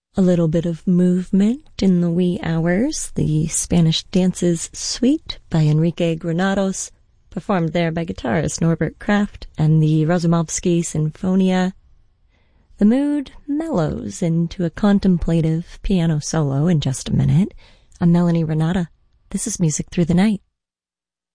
A little bit of movement in the wee hours. The Spanish Dances Suite by Enrique Granados, performed there by guitarist Norbert Kraft, and the Razumovsky Sinfonia. The mood mellows into a contemplative piano solo in just a minute. I'm Melanie Renata. This is Music Through the Night.